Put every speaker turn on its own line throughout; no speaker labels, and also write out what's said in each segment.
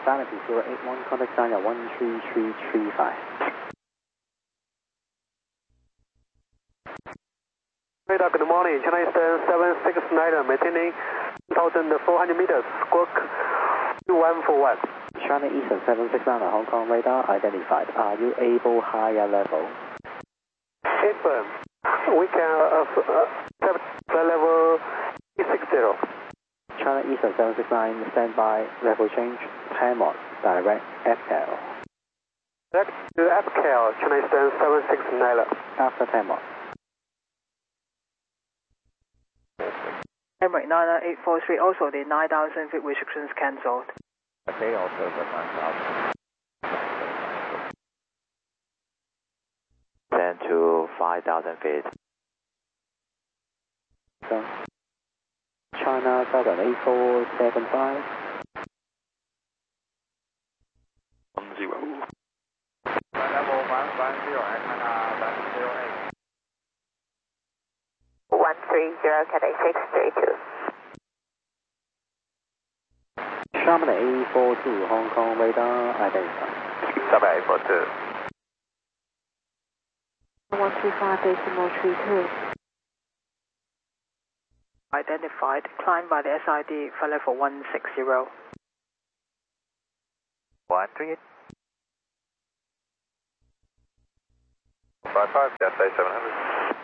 Sanity 081, contact Sanya 13335.
Radar, good morning. China Eastern 769, maintaining 1,400 meters, squawk 2141.
China Eastern 769, Hong Kong radar identified. Are you able higher level?
Affirm. We can have level 360.
China Eastern 769, standby, level change, Hamon, direct FL.
Direct to FKL, China Eastern 769.
After Hamon.
Emirates 99843, also the 9,000 feet restrictions cancelled.
Okay, also the 9,000.
Then to 5,000 feet.
Done. China Southern 8475.
10.
Level 110, China 108.
130, Cathay 632.
Sharman 842, Hong Kong radar identified.
842.
135.32.
Identified, climbed by the SID for level 160.
138. 55, Cathay 700.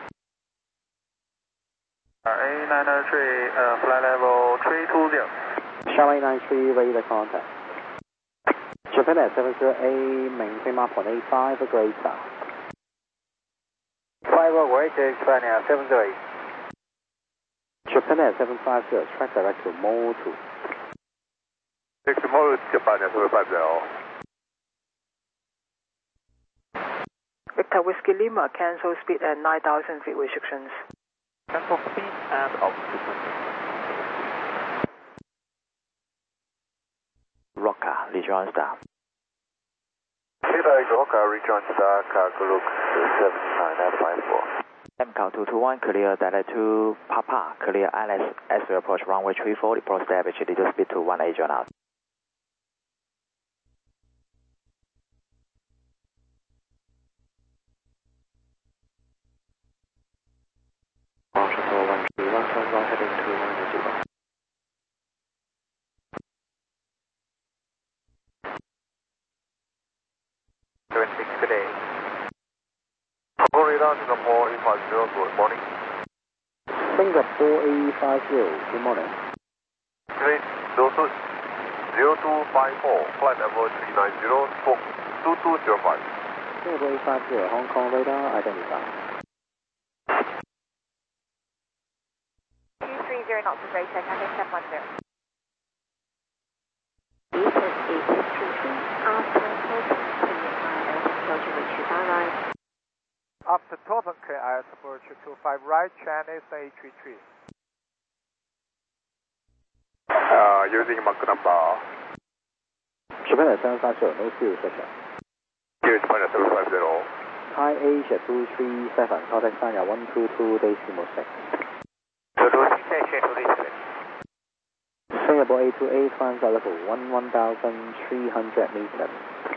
A993, flight level 320.
Sharman 893, radar contact. Japan at 708, maintain Mach 185, grade south.
508, China 708.
Japan at 750, track direct to Mall 2.
6 Mall Japan 750.
Victor Whiskey Lima, cancel speed at 9,000 feet restrictions.
Cancel speed and altitude.
Rocker, rejoin star.
Rocker, rejoin star, Group 79954.
MCAL 221, clear direct to Papa, clear ILS as we approach runway 34, report established, little speed to 18 join out.
Marshall 413, right heading to 980.
Today. Florida, Singapore 850, good morning.
Singapore 850, good morning.
Great, 0254, flight level 390, squawk 2205.
Singapore 850, Hong Kong radar identified.
230 knots is rated, Cathay 710.
Eastern 833, after total clear ILS approach reach 25.
After total KIS approach 25 right, Chinese 833. Using Mach number.
Japan at 750, no fuel session.
Here is Japan 750.
Thai Asia 237, contact Sanya 122.6. Singapore 828, finds level 1,300 meters.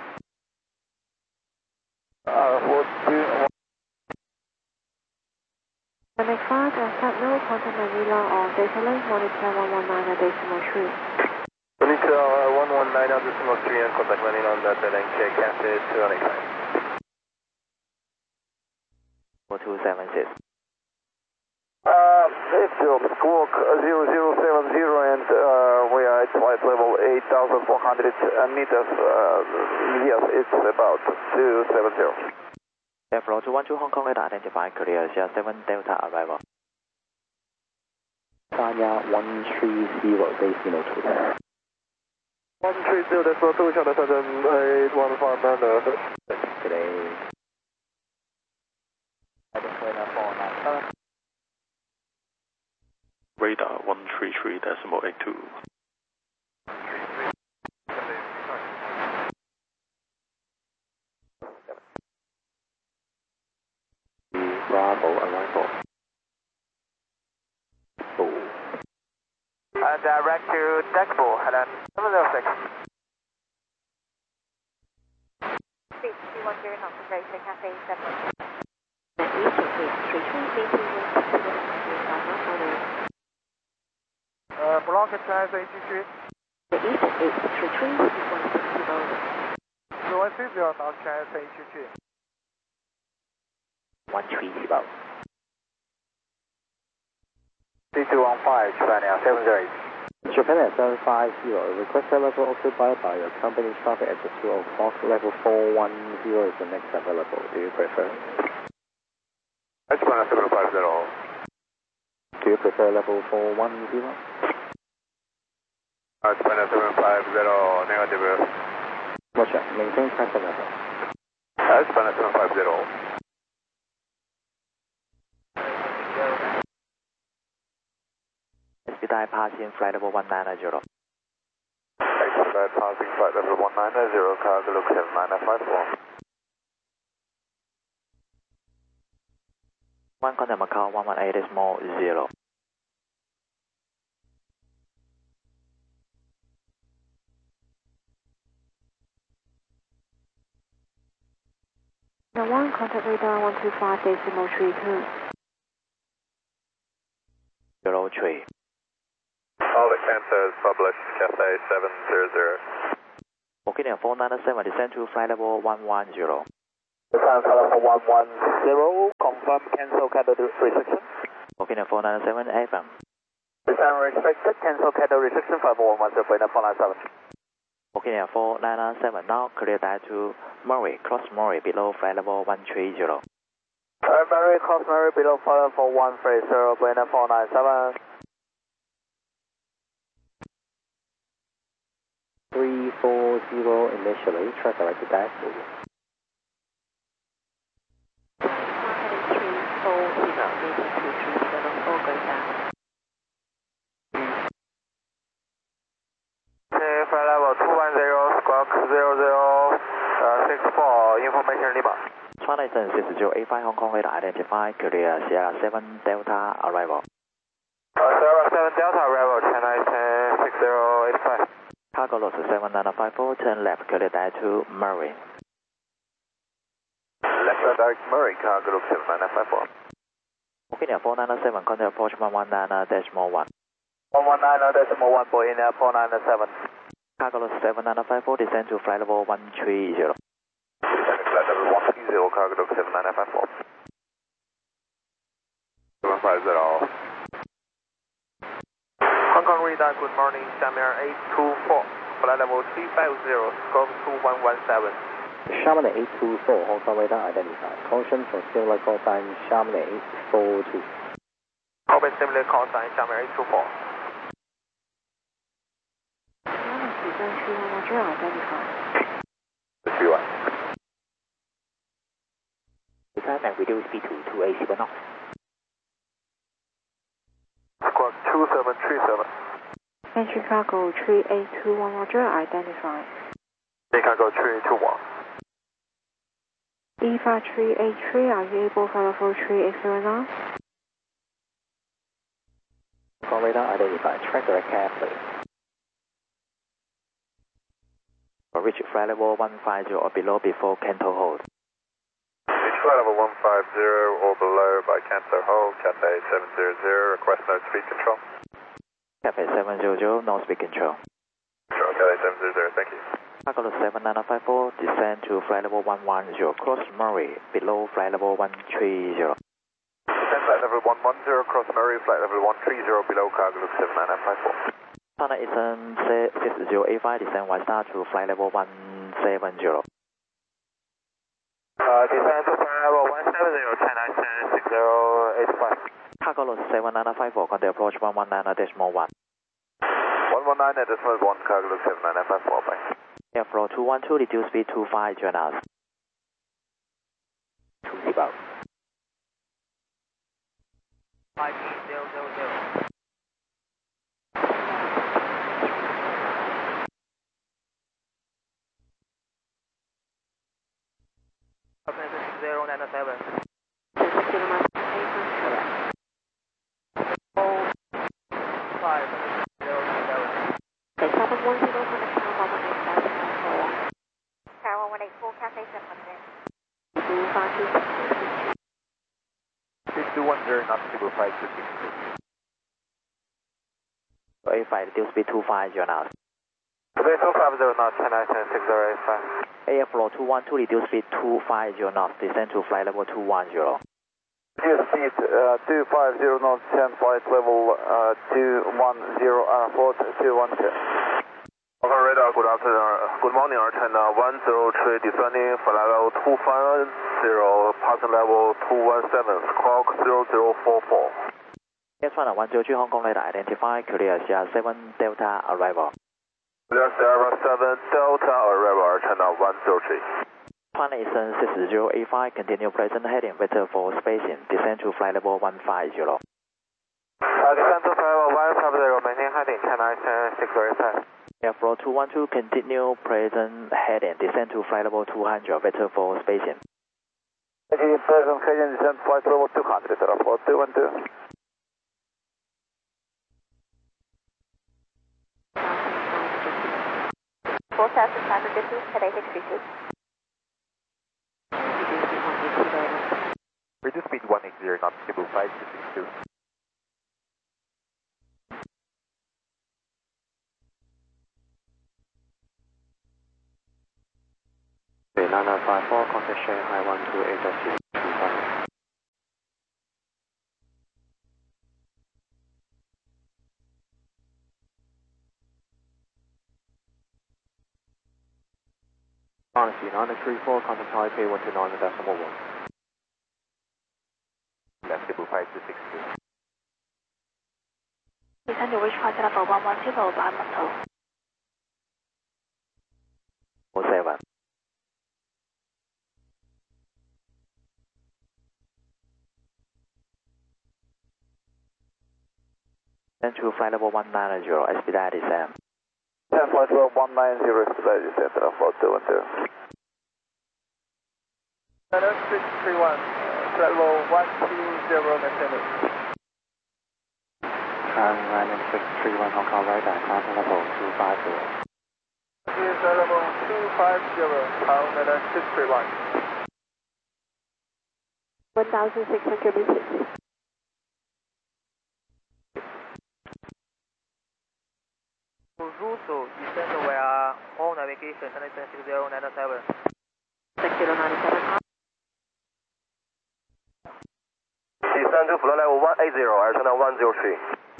5, contact no, contact Manila on data link, monitor 119.3.
Monitor 119.3 and contact Manila on data link, Cathay 285.
4276.
It's squawk 0070 and we are at flight level 8,400 meters. Yes, it's about 270.
Airflow 212 Hong Kong radar identified, clear Sierra 7 Delta arrival.
Sanya 130.2.
130.2, China 7815.
Today.
Radar 133.82.
Bravo arrival.
Direct to Deckable, Helen 706.
210 knots of racing, Cathay 710.
The east of 833, maintain 160
Blanc China 823.
The east of 833, 160.
160 knots China 823.
130.
C215, Japan Air 708.
Japan Air 750, request level occupied by your company traffic at 2 o'clock. Level 410 is the next available. Do you prefer?
Japan Air 750.
Do you prefer level 410?
Japan Air 750, negative.
Roger, maintain traffic level.
Japan Air 750.
Expedite passing flight level 190.
Expedite passing flight level 190, cargo look 7954.
1 contact Macau 118.0.
The 1 contact radar 125.32.
03.
All the cancers published, Cathay 700.
Booking 497, descend to flight level 110.
Descend level 110, confirm cancel cattle restriction.
Booking 497, FM.
Descend restricted, cancel cattle restriction 5110, 497.
Booking 497, now clear dive to Murray, cross Murray below flight level 130.
Murray, cross Murray below flight level 130, 497.
340 initially, track directed back to you.
340, maintain 237, all go down.
Flight level 210, squawk 0064, information Lima.
China Eastern 6085 Hong Kong radar identified, clear Sierra 7 Delta arrival.
Sierra 7 Delta arrival, China Eastern 6085.
Cargo loss 7954, turn left, clear dive to Murray.
Left direct Murray, cargo look 7954.
Booking 497, contact approach 119.1.
119.1, Boeing 497.
Cargo loss 7954, descend to flight level 130.
Descending flight level 130, cargo look 7954. 750.
Hong Kong radar, good morning, Xiamen 824. Flight level 350, scope 2117.
Xiamen 824, Hong Kong radar identified. Caution from similar call sign Xiamen 842.
Open similar call sign, Xiamen 824.
identified.
31.
Descend and reduce speed to 280 knots.
Squawk 2737.
Entry cargo 3821, Roger, identified.
Cargo 321.
E5383, are you able for level 3809?
Hong Kong radar identified. Track direct carefully.
Reach flight level 150 or below before Canto hold.
Reach flight level 150 or below by Canto hold, Cathay 700, request no speed control.
Cathay 700, no speed control.
Sure, Cathay 700, thank you.
Cargo 7954, descend to flight level 110, cross Murray, below flight level 130.
Descend flight level 110, cross Murray, flight level 130, below cargo look 79954.
China Eastern 6085, descend 1 star to flight level 170.
Descend to flight level 170, China Eastern 6085.
Cargo loss 7954, contact approach 119.1.
119.1, cargo look 7954, bye.
Airflow 212, reduce speed 25, join us. 20.
58000. Open 097.
710 for the tower 187.
Tower 184, Cathay 700.
6210 knots, table 5262.
A5, reduce speed 250 knots.
Okay, 250 knots, Chennai 6085.
AF flow 212, reduce speed 250 knots, descend to flight level 210.
Reduce speed 250 knots and flight level 210, float 212.
Okay, radar, good afternoon. Good morning, China 103, descending flight level 250, passing level 217, squawk 0044.
S1 103 Hong Kong radar identify, clear Sierra 7 Delta arrival.
Clear Sierra 7 Delta arrival, China 103.
Plan Eastern 6085, continue present heading, vector for spacing, descend to flight level 150.
Descend to flight level 150, maintain heading, China 6085.
Airflow 212, continue present heading, descend to flight level 200, vector for spacing.
Continue present heading, descend flight level 200, float 212.
Four 4,550, head 8632.
Reduce speed 180 knots, table 5262.
Okay, 9954, contact Shanghai 128.0. Honestly, 934, contact Taipei 129.1.
Left table 5262.
Descend to reach flight level 110 by Monto.
07. Descend to flight level 190, expedite descent.
Descend flight level 190, expedite descent, float 212.
631, flight level 120, maintain.
China 631 Hong Kong radar, contact level 250.
Flight level 250, China 631.
1,600 meters.
Russo, descend via all navigation, China 6097.
6097.
Descend to flight level 180, Air China 103.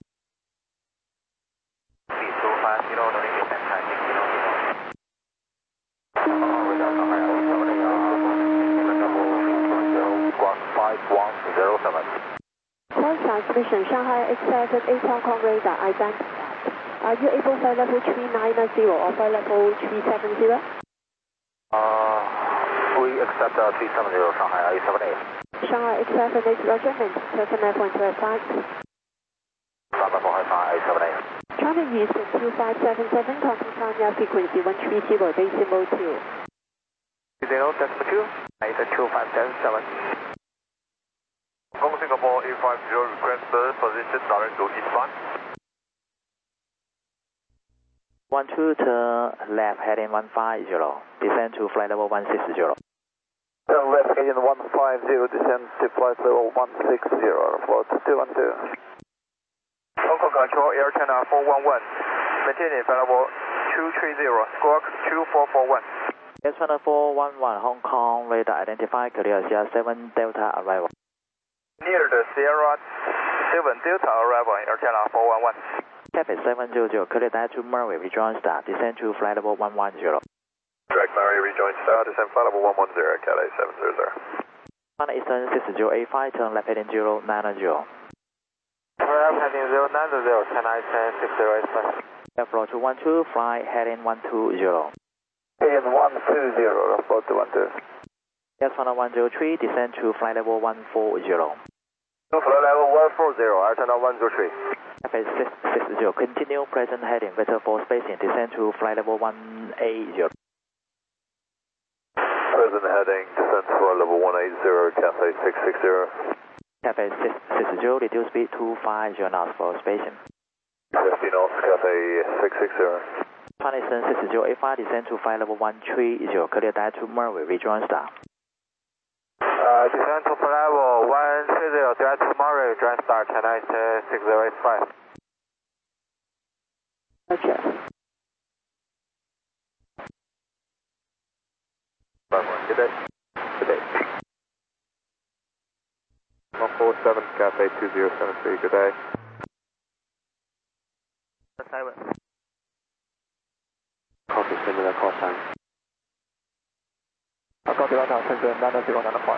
Speed 250, navigation, China 6097. Squawk 5107.
Call transmission Shanghai X78 Hong Kong radar identified. Are you able flight level 390 or flight level 370?
We accept 370 Shanghai A78.
Shanghai X78 Roger, maintain 79.5.
A78.
China Eastern 2577, contact China frequency 130 decimal 2.
20 decimal 2, Eastern 2577. Hong Kong Singapore A50, request position direct to eastbound.
12 turn left heading 150, descend to flight level 160.
Turn left heading 150, descend to flight level 160, float 212.
Hong Kong Control, Air China 411. Maintaining flight level 230, squawk 2441.
S1 411 Hong Kong radar identify, clear Sierra 7 Delta arrival.
Near the Sierra 7 Delta arrival, Air China 411.
Cathay 700, clear that to Murray, rejoin star, descend to flight level 110.
Direct Murray, rejoin star, descend flight level 110, Cathay 700.
Plan Eastern 6085, turn left heading 090.
Left heading 090, China 6085.
Airflow 212, fly heading 120.
Heading 120, float 212.
S1 103, descend to flight level 140.
Flight level 140, Air China 103.
Cathay 660, continue present heading, vector for spacing, descend to flight level 180.
Present heading, descend to flight level 180, Cathay 660.
Cathay 660, reduce speed 250 knots for spacing.
50 knots, Cathay 660.
Plan Eastern 6085, descend to flight level 130, clear that to Murray, rejoin star.
Descend to flight level 130, direct to Murray, direct start, China 6085.
Roger.
Good day. Good day. 147 Cafe 2073, good day.
7.
Copy, similar call sign.
Copy, right now, Shenzhen 9095.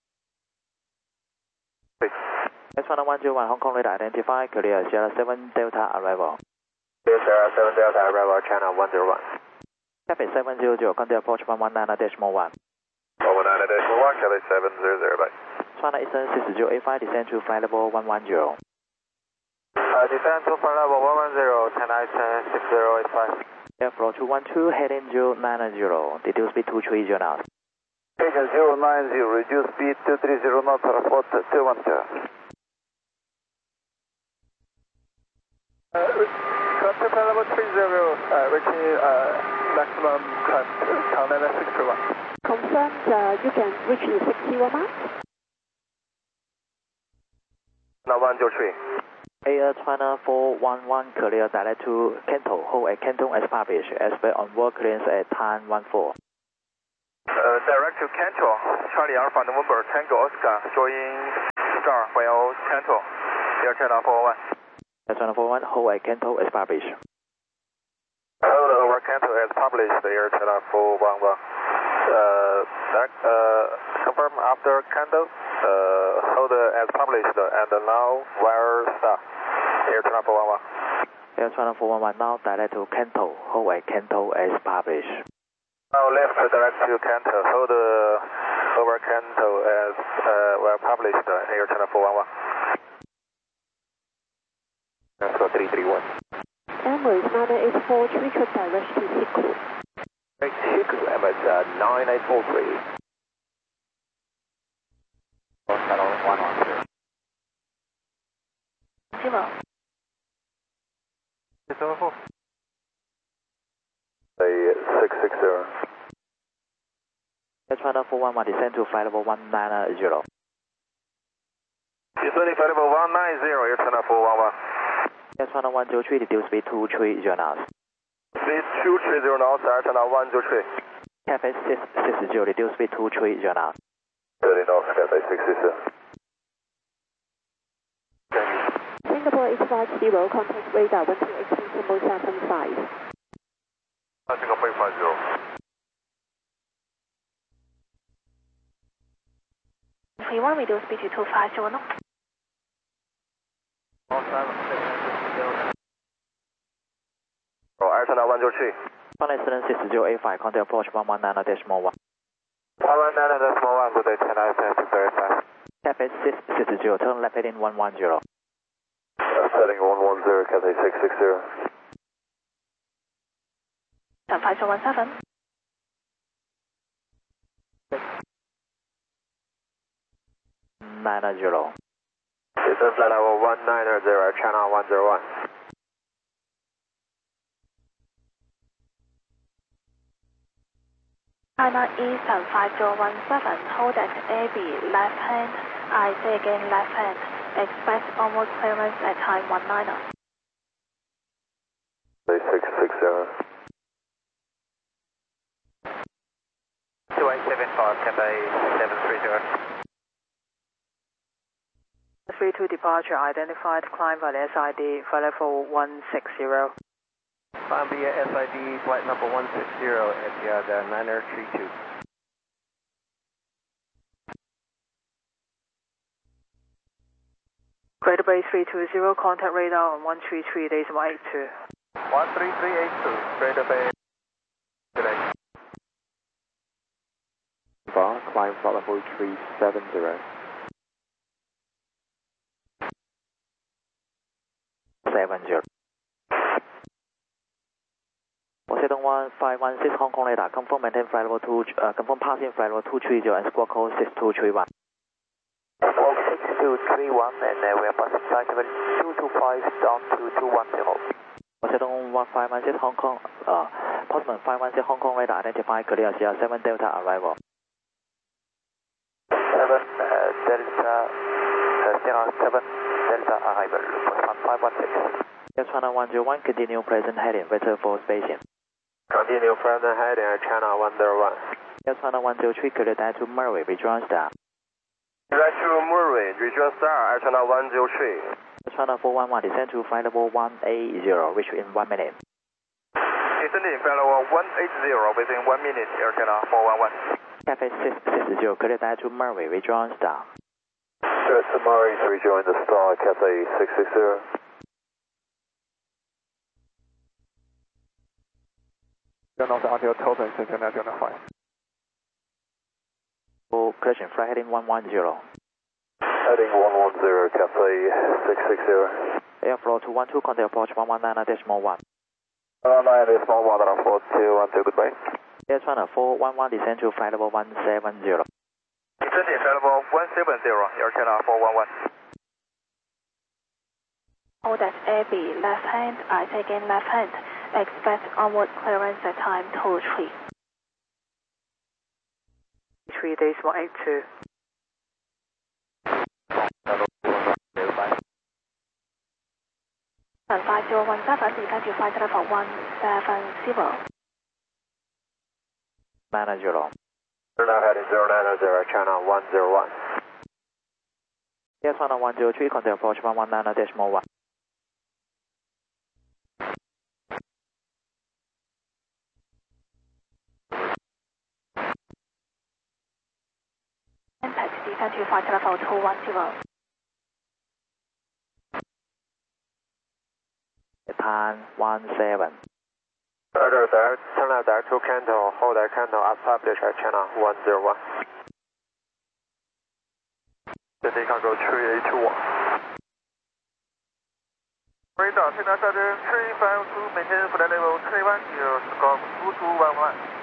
S1101 Hong Kong radar identified, clear Sierra 7 Delta arrival.
Sierra 7 Delta arrival, China 101.
Cafe 700, contact approach 119.1.
119.1, Cafe 700, bye.
China Eastern 6085, descend to flight level 110.
Descend to flight level 110, China Eastern 6085.
Airflow 212, heading 090, reduce speed 230 knots.
Agent 090, reduce speed 230 knots, report 212. Contact flight level 30, reaching maximum climb, China 61.
Confirmed you can reach in 61 miles?
Now 103.
Air China 411, clear direct to Canton, hold at Canton as published, expect onboard clearance at time 14.
Direct to Canton, Charlie Alpha November, Tango Oscar, join star while Canton, Air China 411.
Air China 411, hold at Canton as published.
Hold over Canton as published, Air China 411. Confirm after Canton, hold as published, and now wire star, Air China 411.
Air China 411, now direct to Canton, hold at Canton as published.
Now left direct to Canton, hold over Canton as well published, Air China 411. Let's go 331.
Emirates 984, trigger direct to Siku.
Siku, Emirates 9843. Channel 110.
Zero.
674. Say 660.
Air China 411, descend to flight level 190.
Descending flight level 190, Air China 411.
Air China 103, reduce speed 230 knots.
Speed 230 knots, Air China 103.
Cafe 660, reduce speed 230 knots.
30 knots, Cafe 660.
Singapore 850, contact radar 1280.75.
Singapore 850.
31, reduce speed to 250 knots.
Air China 103.
China Eastern 6085, contact approach 119.1.
119.1, good day, China Eastern 6085.
Cafe 660, turn left heading 110.
Setting 110, Cathay 660.
5017.
90.
This is flight level 190, China 101.
China Eastern 5017, hold at AB, left hand. I say again, left hand. Expect almost clearance at time 19.
660. 2875, Cathay 730.
32 departure identified, climb by the SID, flight level 160.
Climb via SID, flight number 160 at the 9032.
Greater Bay 320, contact radar on 133.82.
13382, Greater Bay. Good day.
Bar, climb flight level 370.
70. Washington 1516 Hong Kong radar, confirm maintain flight level 2, confirm passing flight level 230 and squawk code 6231.
6231 and we are passing flight level 225 down to 210.
Washington 1516 Hong Kong, Postman 516 Hong Kong radar identify clear Sierra 7 Delta arrival.
Delta, Sierra 7, Delta arrival, postman 516.
Air China 101, continue present heading, vector for spacing.
Continue present heading, Air China 101.
Air China 103, clear direct to Murray, rejoin star.
Direct to Murray, rejoin star, Air China 103.
Air China 411, descend to flight level 180, reach in 1 minute.
Descending flight level 180 within 1 minute, Air China 411.
Cafe 660, clear direct to Murray, rejoin star.
Direct to Murray to rejoin the star, Cafe 660.
Turn off the RTO total extension at 5.
Full collision, flight heading 110.
Heading 110, Cafe 660.
Airflow 212, contact approach 119.1.
119.1, goodbye.
Air China 411, descend to flight level 170.
Descending flight level 170, Air China 411.
Hold at AB, left hand, I take in left hand. Expect onward clearance at time 23.
3 days 182.
And 5017, descend to flight level 170.
90.
Now heading 090, China 101.
Air China 103, contact approach 119.1.
Impact, descend to flight level 210.
Japan 17.
Roger, there. Turn left there to Canton, hold at Canton, establish at China 101. Descending cargo 3821. Radar, China Sergeant 352, maintain flight level 310, scope 2211.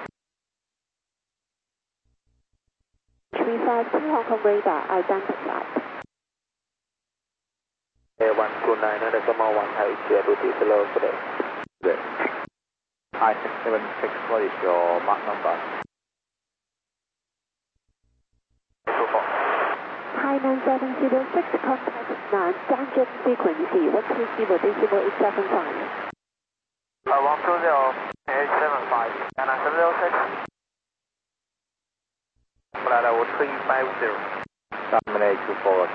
352 Hong Kong radar identified.
A129, decimal 1 height, ability below today. Good. I-676, what is your mark number?
Hi 9706, contact 9, tangent frequency 120.875.
120, 875, and 706. Flight level 350.
Terminate to forward.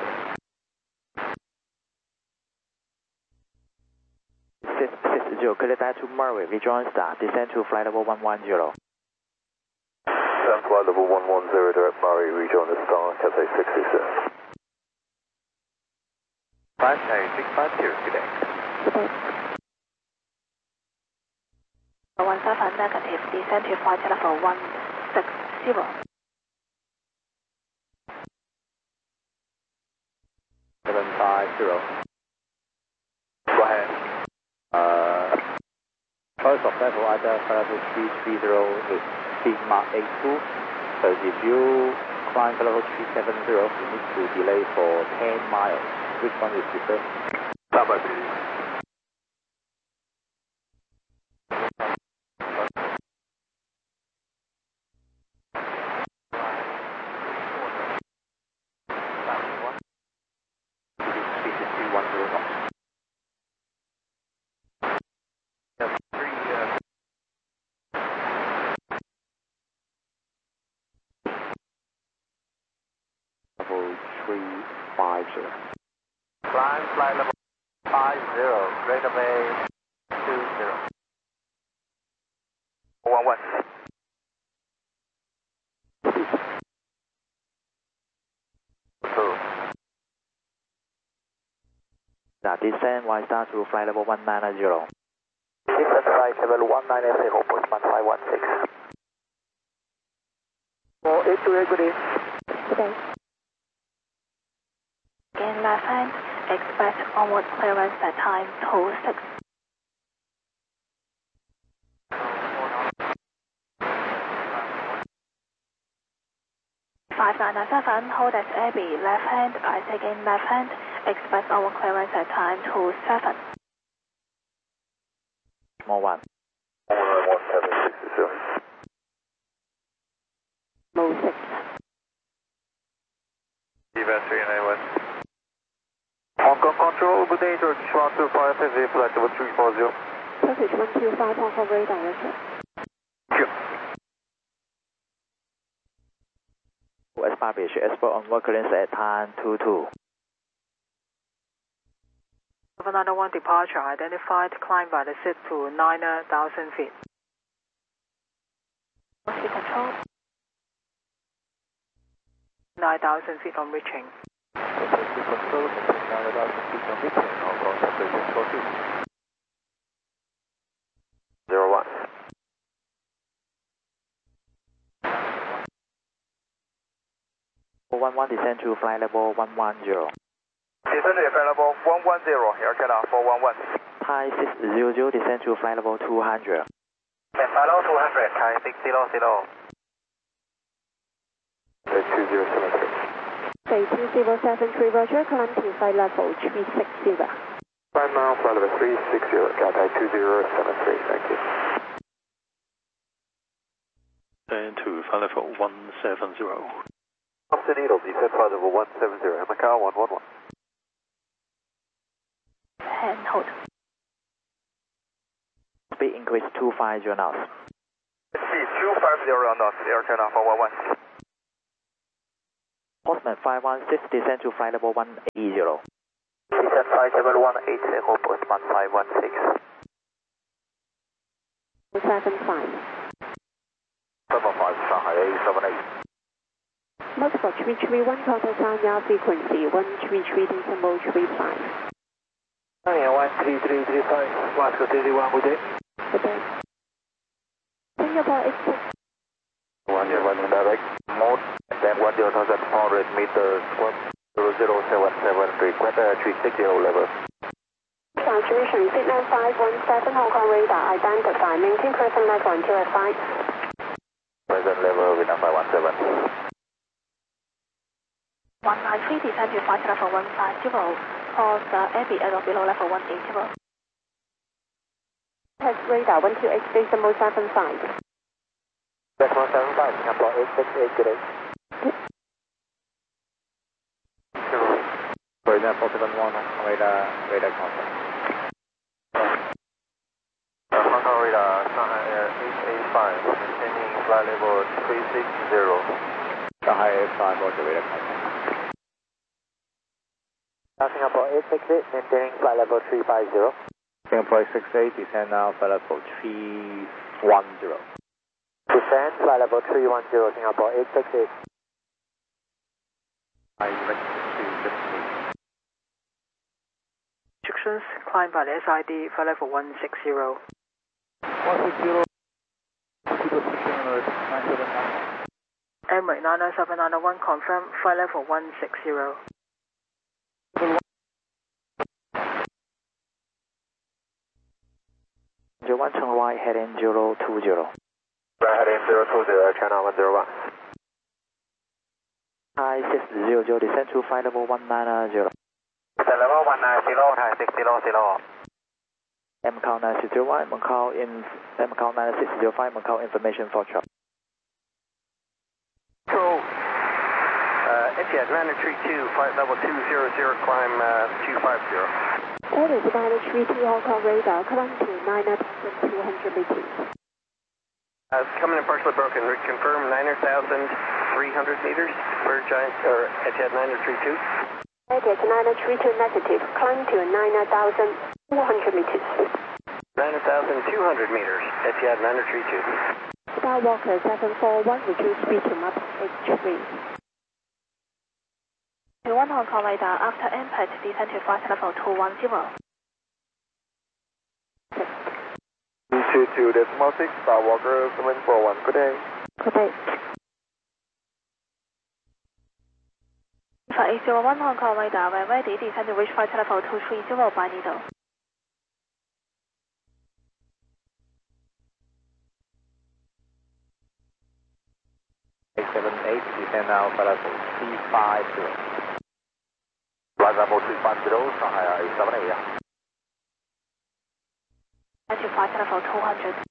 660, clear direct to Murray, rejoin star, descend to flight level 110.
Descend flight level 110, direct Murray, rejoin the star, Cathay 660.
58652, good day.
Goodbye.
17 negative, descend to flight level 160.
750. Go ahead. Choice of level either level 330 speed Mark 82. So if you climb for level 370, you need to delay for 10 miles. Which one is preferred? Level 350.
Climb flight level 50, rate of A 20. 11.
Now descend Y star to flight level 190.
Descend flight level 190, postman 516. 482, good day.
Good day.
Again left hand, expect onward clearance at time 26. 5997, hold at AB, left hand, I take in left hand, expect onward clearance at time 27.
Small 1.
11760.
Low 6. direction.
West Palm Beach, export onward clearance at time 22.
791 departure identified, climb by the SID to 9,000 feet.
Speed control.
9,000 feet on reaching.
Speed control, maintain 9,000 feet on reaching, Hong Kong separation 42.
01.
Descend to flight level 110.
Descend to flight level 110, Air China 411.
Thai 600, descend to flight level 200.
Flight level 200, Thai 600. 2073.
Bay 2073, Roger, climb to flight level 360.
5 mile, flight level 360, Cathay 2073, thank you.
And to flight level 170.
Austin Needle, descend flight level 170, Macau 111.
And hold.
Speed increase 250 knots.
Speed 250 knots, Air China 411.
Postman 516, descend to flight level 180.
Descend flight level 180, Postman 516.
75.
75, Shanghai A78.
Multiple 331, contact Sanya frequency 133.35.
Sanya 13335, Moscow City 1, good day.
Good day. Singapore X6.
101 direct, mode, and then 10,400 meters, 0077, request 360 level.
Saturation, signal 517, Hong Kong radar, identify, maintain present level until at 5.
Present level, Vietnam 517.
193, descend to flight level 150, pause Abbey at or below level 180.
Test radar 128.75.
Decimal 75, Singapore 868, good day. Vietnam 471, radar contact.
Hong Kong radar, Shanghai Air 885, maintaining flight level 360.
Shanghai A5, roger, radar contact. Singapore 868, maintaining flight level 350. Singapore 868, descend now, flight level 310. Descend, flight level 310, Singapore 868.
Instructions, climb by the SID, flight level 160.
160,
Emirates 99791, confirm, flight level 160.
One turn right, heading 020.
Right heading 020, China 101.
Thai 600, descend to flight level 190.
Descend level 190, Thai 600.
Macau 9601, Macau 9605, Macau information for truck.
Control. Etihad 932, flight level 200, climb 250.
Order to 932 Hong Kong radar, climb to 9,200 meters.
Coming in partially broken, confirm 9,300 meters for Etihad 932.
Etihad 932 negative, climb to 9,200 meters.
9,200 meters, Etihad 932.
Skywalker 741, reduce speed to Mach H3.
1 Hong Kong radar, after impact, descend to flight level 210.
22.6, Skywalker 741, good day.
Good day.
801 Hong Kong radar, when ready, descend to reach flight level 230 by needle.
878, descend now, flight level 350. Flight level 350, Shanghai A78.
Descend to flight level 200.